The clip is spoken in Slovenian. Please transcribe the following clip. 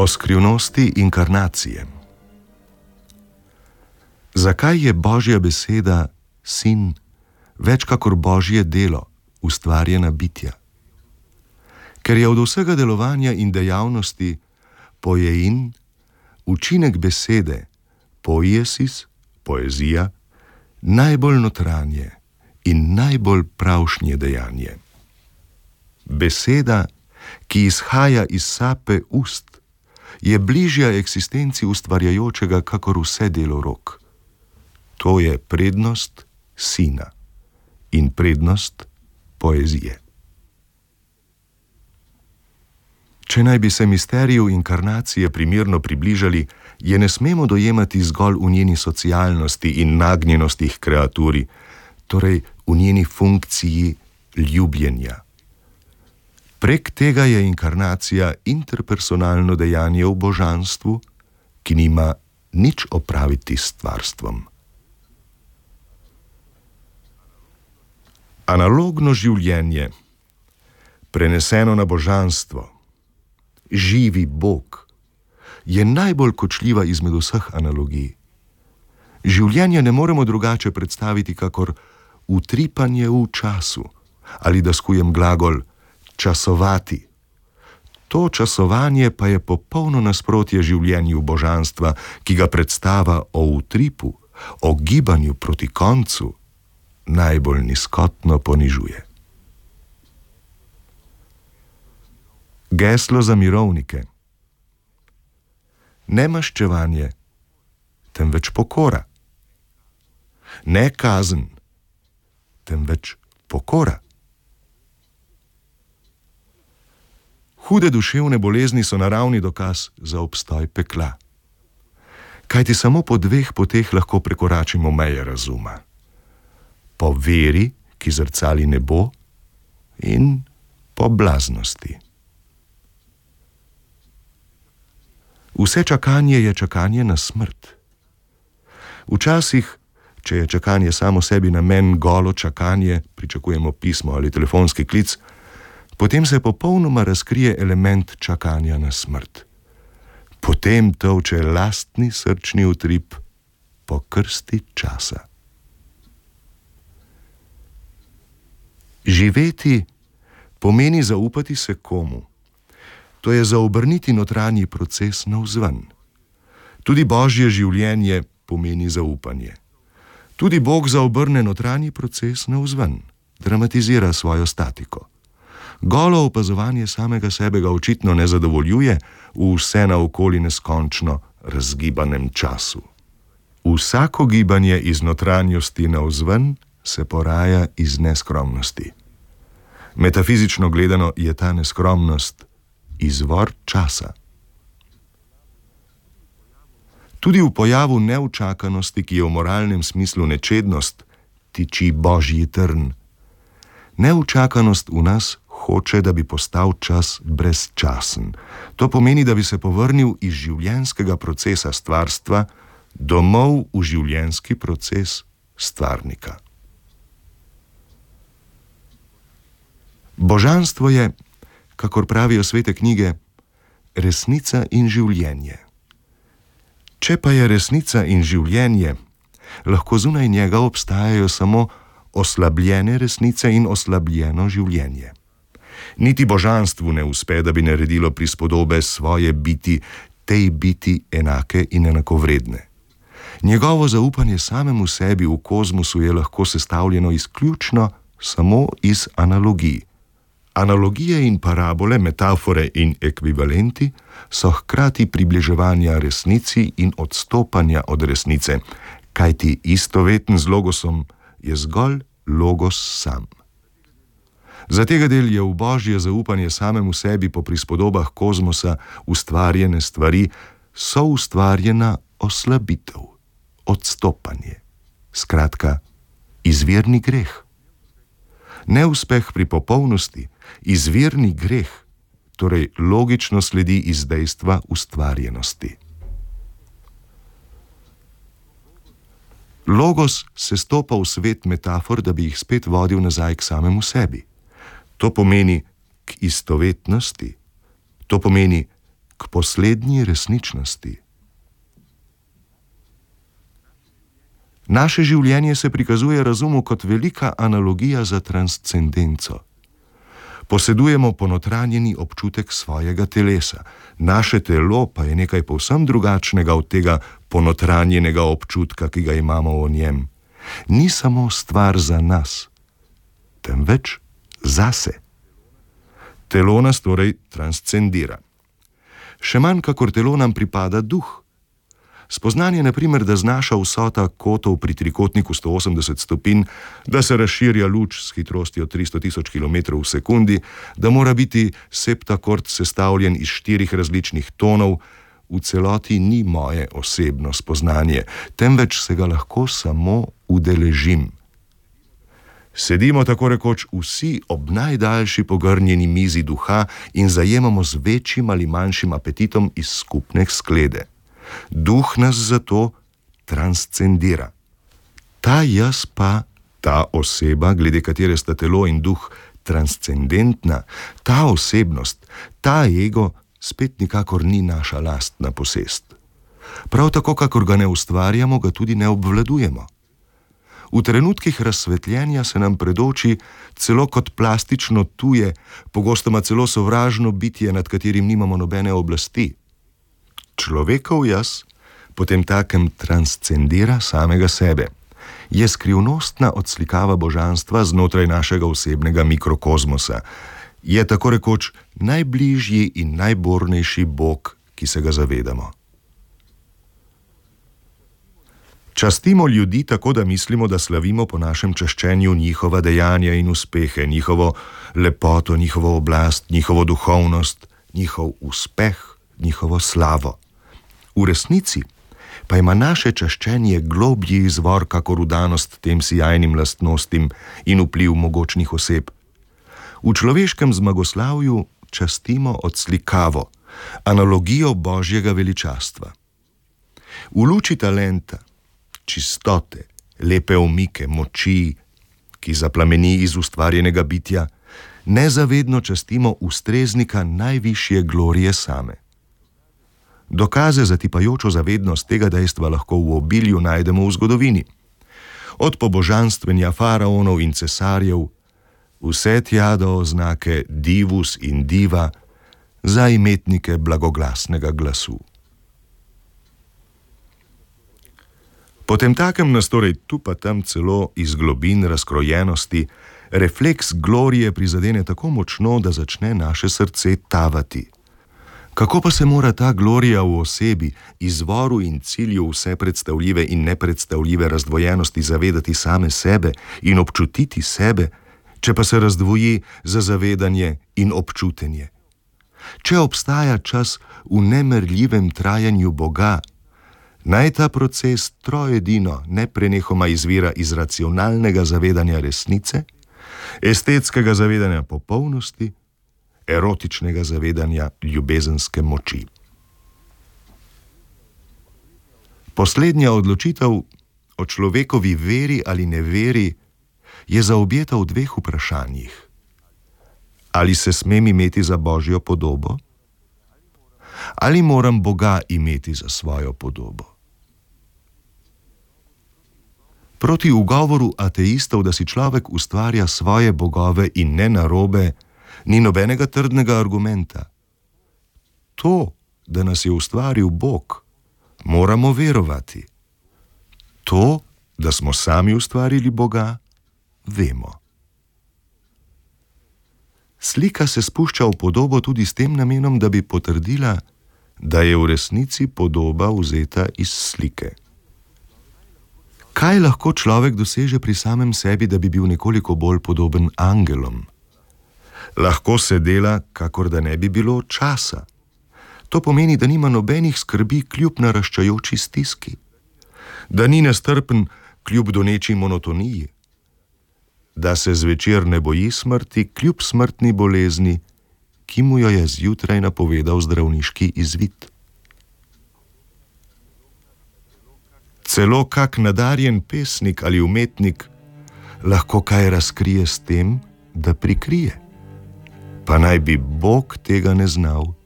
O skrivnosti inkarnacije. Zakaj je Božja beseda sin več kakor Božje delo, ustvarjena bitja? Ker je od vsega delovanja in dejavnosti poiein, učinek besede, poiesis, poezija, najbolj notranje in najbolj pravšnje dejanje. Beseda, ki izhaja iz sape ust, je bližja eksistenci ustvarjajočega kakor vse delo rok. To je prednost sina in prednost poezije. Če naj bi se misteriju inkarnacije primerno približali, je ne smemo dojemati zgolj v njeni socialnosti in nagnjenosti k kreaturi, torej v njeni funkciji ljubljenja. Prek tega je inkarnacija interpersonalno dejanje v božanstvu, ki nima nič opraviti s stvarstvom. Analogno življenje, preneseno na božanstvo, živi Bog, je najbolj kočljiva izmed vseh analogij. Življenje ne moremo drugače predstaviti kakor utripanje v času, ali da skujem glagol časovati. To časovanje pa je popolno nasprotje življenju božanstva, ki ga predstava o utripu, o gibanju proti koncu, najbolj nizkotno ponižuje. Geslo za mirovnike. Ne maščevanje, temveč pokora. Ne kazen, temveč pokora. Hude duševne bolezni so naravni dokaz za obstoj pekla. Kajti samo po dveh poteh lahko prekoračimo meje razuma. Po veri, ki zrcali nebo, in po blaznosti. Vse čakanje je čakanje na smrt. Včasih, če je čakanje samo sebi namen golo čakanje, pričakujemo pismo ali telefonski klic, potem se popolnoma razkrije element čakanja na smrt. Potem tolče lastni srčni utrip po krsti časa. Živeti pomeni zaupati se komu. To je zaobrniti notranji proces navzven. Tudi Božje življenje pomeni zaupanje. Tudi Bog zaobrne notranji proces navzven, dramatizira svojo statiko. Golo opazovanje samega sebe ga očitno ne zadovoljuje v vse naokoli neskončno razgibanem času. Vsako gibanje iz notranjosti navzven se poraja iz neskromnosti. Metafizično gledano je ta neskromnost izvor časa. Tudi v pojavu neučakanosti, ki je v moralnem smislu nečednost, tiči Božji trn. Neučakanost v nas hoče, da bi postal čas brezčasen. To pomeni, da bi se povrnil iz življenjskega procesa stvarstva domov v življenjski proces stvarnika. Božanstvo je, kakor pravijo svete knjige, resnica in življenje. Če pa je resnica in življenje, lahko zunaj njega obstajajo samo oslabljene resnice in oslabljeno življenje. Niti božanstvu ne uspe, da bi naredilo prispodobe svoje biti, tej biti enake in enakovredne. Njegovo zaupanje samemu sebi v kozmosu je lahko sestavljeno izključno samo iz analogij. Analogije in parabole, metafore in ekvivalenti so hkrati približevanja resnici in odstopanja od resnice, kajti istoveten z logosom je zgolj logos sam. Za tega del je v Božje zaupanje samemu sebi po prispodobah kozmosa ustvarjene stvari soustvarjena oslabitev, odstopanje, skratka, izvirni greh. Neuspeh pri popolnosti, izvirni greh, torej logično sledi iz dejstva ustvarjenosti. Logos se stopa v svet metafor, da bi jih spet vodil nazaj k samemu sebi. To pomeni k istovetnosti, to pomeni k poslednji resničnosti. Naše življenje se prikazuje razumu kot velika analogija za transcendenco. Posedujemo ponotranjeni občutek svojega telesa, naše telo pa je nekaj povsem drugačnega od tega ponotranjenega občutka, ki ga imamo o njem. Ni samo stvar za nas, temveč zase. Telo nas torej transcendira. Še manj kakor telo nam pripada duh. Spoznanje, na primer, da znaša vsota kotov pri trikotniku 180 stopinj, da se razširja luč s hitrostjo 300.000 km v sekundi, da mora biti septakord sestavljen iz 4 različnih tonov, v celoti ni moje osebno spoznanje, temveč se ga lahko samo udeležim. Sedimo tako rekoč vsi ob najdaljši pogrnjeni mizi duha in zajemamo z večjim ali manjšim apetitom iz skupne sklede. Duh nas zato transcendira. Ta jaz pa, ta oseba, glede katere sta telo in duh transcendentna, ta osebnost, ta ego spet nikakor ni naša lastna posest. Prav tako, kakor ga ne ustvarjamo, ga tudi ne obvladujemo. V trenutkih razsvetljenja se nam predoči celo kot plastično tuje, pogostoma celo sovražno bitje, nad katerim nimamo nobene oblasti. Človekov jaz potem takem transcendira samega sebe. Je skrivnostna odslikava božanstva znotraj našega osebnega mikrokozmosa. Je tako rekoč najbližji in najbornejši Bog, ki se ga zavedamo. Častimo ljudi tako, da mislimo, da slavimo po našem čaščenju njihova dejanja in uspehe, njihovo lepoto, njihovo oblast, njihovo duhovnost, njihov uspeh, njihovo slavo. V resnici pa ima naše čaščenje globji izvor kakor vdanost tem sijajnim lastnostim in vpliv mogočnih oseb. V človeškem zmagoslavju častimo odslikavo, analogijo Božjega veličastva. V luči talenta, čistote, lepe omike, moči, ki zaplameni iz ustvarjenega bitja, nezavedno častimo ustreznika najvišje glorije same. Dokaze za tipajočo zavednost tega dejstva lahko v obilju najdemo v zgodovini. Od pobožanstvenja faraonov in cesarjev, vse tja do oznake divus in diva za imetnike blagoglasnega glasu. Potemtakem nas torej tu pa tam celo iz globin razkrojenosti refleks glorije prizadene tako močno, da začne naše srce tavati. Kako pa se mora ta glorija v osebi, izvoru in cilju vse predstavljive in nepredstavljive razdvojenosti zavedati same sebe in občutiti sebe, če pa se razdvoji za zavedanje in občutenje? Če obstaja čas v nemerljivem trajanju Boga, naj ta proces trojedino neprenehoma izvira iz racionalnega zavedanja resnice, estetskega zavedanja popolnosti, erotičnega zavedanja ljubezenske moči. Poslednja odločitev o človekovi veri ali neveri je zaobjeta v 2 vprašanjih. Ali se smem imeti za Božjo podobo? Ali moram Boga imeti za svojo podobo? Proti ugovoru ateistov, da si človek ustvarja svoje bogove in ne narobe, ni nobenega trdnega argumenta. To, da nas je ustvaril Bog, moramo verovati. To, da smo sami ustvarili Boga, vemo. Slika se spušča v podobo tudi s tem namenom, da bi potrdila, da je v resnici podoba vzeta iz slike. Kaj lahko človek doseže pri samem sebi, da bi bil nekoliko bolj podoben angelom? Lahko se dela, kakor da ne bi bilo časa. To pomeni, da nima nobenih skrbi kljub naraščajoči stiski, da ni nestrpen kljub doneči monotoniji, da se zvečer ne boji smrti kljub smrtni bolezni, ki mu jo je zjutraj napovedal zdravniški izvid. Celo kak nadarjen pesnik ali umetnik lahko kaj razkrije s tem, da prikrije. Pa naj bi Bog tega ne znal.